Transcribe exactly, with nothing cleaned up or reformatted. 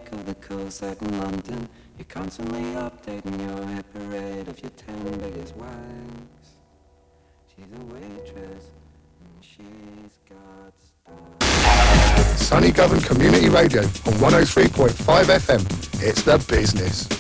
back of the course in London. You're constantly updating your hit parade of your ten biggest wives. She's a waitress and she's got stars. Sunny Govan Community Radio on one oh three point five F M. It's the business.